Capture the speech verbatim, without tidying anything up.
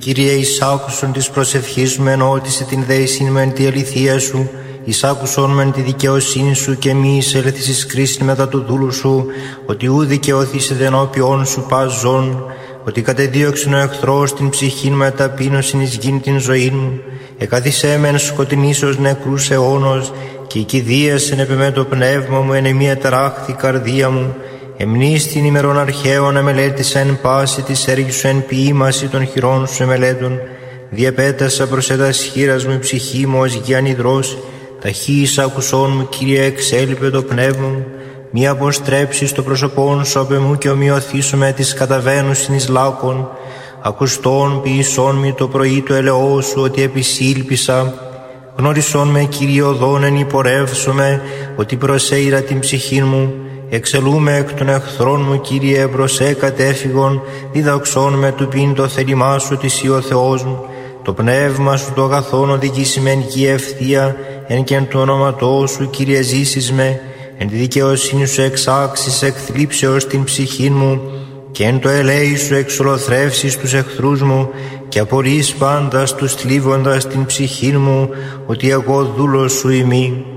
Κύριε, εισάκουσον της προσευχής μου, ενώτισε την δέησιν μεν τη αληθεία σου, εισάκουσον μεν τη δικαιοσύνη σου και μη εισέλθεις εις κρίσιν μετά του δούλου σου, ότι ου δικαιώθησε ενώπιον σου πας ζών, ότι κατεδίωξεν ο εχθρός την ψυχήν με ταπείνωσιν εις γην την ζωή μου, εκάθισέ μεν σκοτεινήσεως νεκρούς αιώνος, και η κηδίασεν επί με το πνεύμα μου, εν εμία ταράχθη καρδία μου, εμνείς την ημερών αρχαίων εμελέτησα εν πάση της έργης σου, εν ποίημαση των χειρών σου εμελέτων, διαπέτασα προς έτας χείρας μου η ψυχή μου ως γιαν υδρός, ταχύης άκουσόν μου, Κύριε, εξέλιπε το πνεύμα μου, μη αποστρέψεις το πρόσωπόν σου απ' εμού και ομοιωθήσω με τις καταβαίνουσιν εις λάκων, ακουστών ποιησόν μη το πρωί του ελεός σου, ότι επισήλπισα, γνώρισόν με, Κύριε, οδόν εν υπορεύσομαι, ότι προσέειρα την ψυχή μου, εξελούμε εκ των εχθρών μου, Κύριε, προσέ κατέφυγον, διδαξών με του πίν το θέλημά σου, ότι εσύ ο Θεός μου, το πνεύμα σου το αγαθόν οδηγήσει με εν γη ευθεία, εν και εν του όνοματό σου, Κύριε, ζήσεις με, εν τη δικαιοσύνη σου εξάξεις εκ θλίψεως την ψυχή μου, και εν το ελέη σου εξολοθρεύσεις τους εχθρούς μου, και απορείς πάντας τους θλίβοντας την ψυχή μου, ότι εγώ δούλος σου ημί.